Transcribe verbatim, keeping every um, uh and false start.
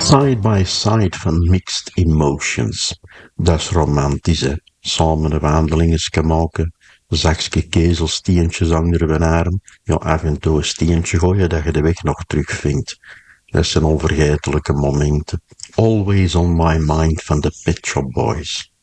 Side by Side van Mixed Emotions. Dat is romantisch, hè. Samen een wandelingetje maken, zakje kezelsteentjes ander een arm, ja, af en toe een steentje gooien dat je de weg nog terugvindt. Dat zijn onvergetelijke momenten. Always on My Mind van de Pet Shop Boys.